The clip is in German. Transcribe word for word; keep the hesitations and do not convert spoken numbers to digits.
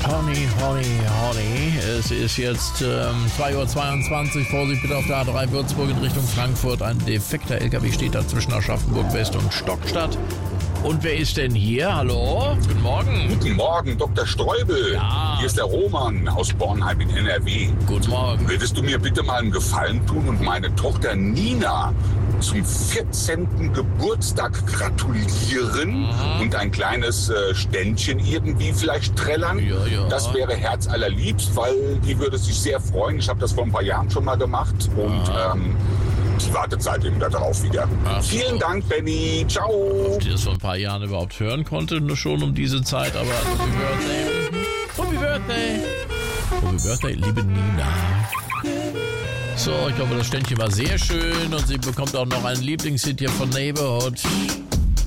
Honey, Honey, Honey. Es ist jetzt ähm, zwei Uhr zweiundzwanzig. Vorsicht bitte auf der A drei Würzburg in Richtung Frankfurt. Ein defekter L K W steht da zwischen Aschaffenburg West und Stockstadt. Und wer ist denn hier? Hallo? Guten Morgen. Guten Morgen, Doktor Streubel. Ja. Hier ist der Roman aus Bornheim in N R W. Guten Morgen. Würdest du mir bitte mal einen Gefallen tun und meine Tochter Nina zum vierzehnten Geburtstag gratulieren Mhm. und ein kleines äh, Ständchen irgendwie vielleicht trällern? Ja, ja. Das wäre herzallerliebst, weil die würde sich sehr freuen. Ich habe das vor ein paar Jahren schon mal gemacht und ähm, sie wartet seitdem darauf wieder. Ach so. Vielen Dank, Benny. Ciao. Ob die das vor ein paar Jahren überhaupt hören konnte, nur schon um diese Zeit, aber Happy Birthday. Happy Birthday. Happy Birthday, liebe Nina. So, ich glaube, das Ständchen war sehr schön und sie bekommt auch noch einen Lieblingshit hier von Neighborhood.